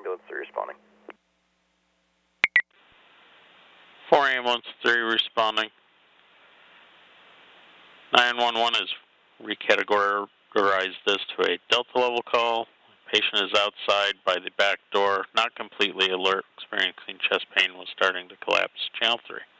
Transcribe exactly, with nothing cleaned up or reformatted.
ambulance three responding. four ambulance three responding. nine one one has recategorized this to a Delta level call. Patient is outside by the back door, not completely alert, experiencing chest pain, was starting to collapse. Channel three.